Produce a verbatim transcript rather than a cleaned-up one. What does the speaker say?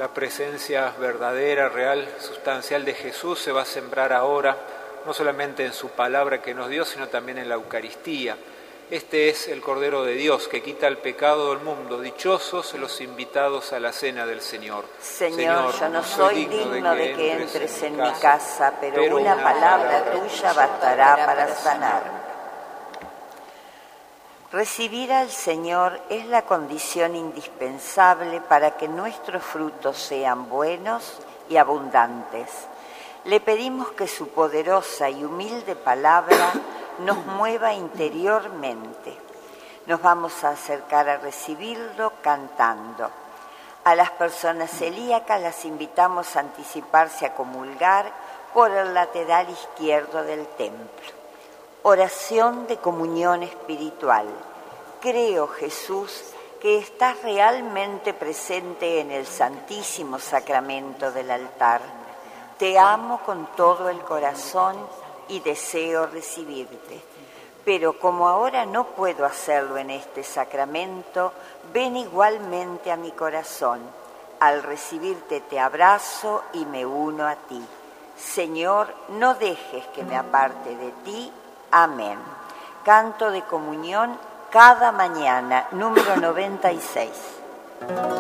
La presencia verdadera, real, sustancial de Jesús se va a sembrar ahora, no solamente en su palabra que nos dio, sino también en la Eucaristía. Este es el Cordero de Dios que quita el pecado del mundo. Dichosos los invitados a la cena del Señor. Señor, Señor yo no soy digno de que entres en mi casa, pero, pero una una palabra palabra tuya bastará para sanarme. Recibir al Señor es la condición indispensable para que nuestros frutos sean buenos y abundantes. Le pedimos que su poderosa y humilde palabra nos mueva interiormente. Nos vamos a acercar a recibirlo cantando. A las personas celíacas las invitamos a anticiparse a comulgar por el lateral izquierdo del templo. Oración de comunión espiritual. Creo, Jesús, que estás realmente presente en el Santísimo Sacramento del altar. Te amo con todo el corazón y deseo recibirte. Pero como ahora no puedo hacerlo en este sacramento, ven igualmente a mi corazón. Al recibirte te abrazo y me uno a ti. Señor, no dejes que me aparte de ti. Amén. Canto de comunión cada mañana, número noventa y seis.